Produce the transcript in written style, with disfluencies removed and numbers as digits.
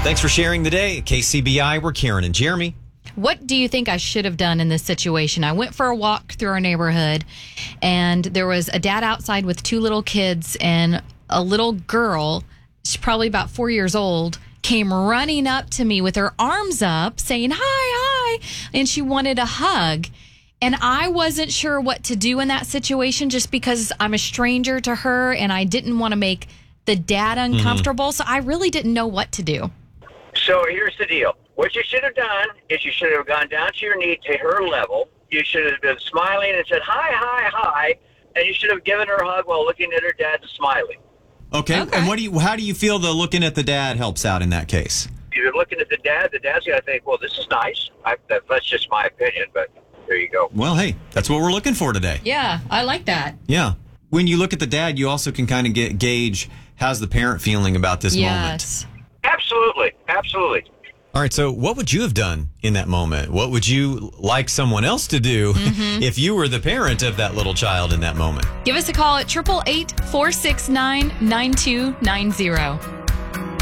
Thanks for sharing the day. At KCBI, we're Karen and Jeremy. What do you think I should have done in this situation? I went for a walk through our neighborhood, and there was a dad outside with two little kids, and a little girl, she's probably about 4 years old, came running up to me with her arms up saying, hi, and she wanted a hug. And I wasn't sure what to do in that situation just because I'm a stranger to her and I didn't want to make the dad uncomfortable. So I really didn't know what to do. So here's the deal. What you should have done is you should have gone down to your knee to her level. You should have been smiling and said, hi. And you should have given her a hug while looking at her dad and smiling. Okay. And how do you feel the looking at the dad helps out in that case? If you're looking at the dad's going to think, well, this is nice. That's just my opinion, but there you go. Well, hey, that's what we're looking for today. Yeah, I like that. Yeah. When you look at the dad, you also can kind of gauge how's the parent feeling about this moment. Absolutely. All right, so what would you have done in that moment? What would you like someone else to do if you were the parent of that little child in that moment? Give us a call at 888-469-9290.